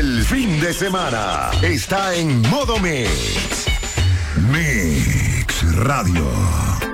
el fin de semana está en Modo Mix. Mix Radio.